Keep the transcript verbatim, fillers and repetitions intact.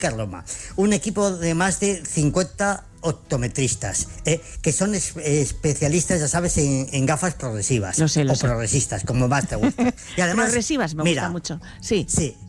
Roma, un equipo de más de cincuenta optometristas, eh, que son es, especialistas, ya sabes, en, en gafas progresivas. Lo sé, lo o sé. progresistas, como más te gusta. Y además, progresivas me mira, gusta mucho. Sí. Sí,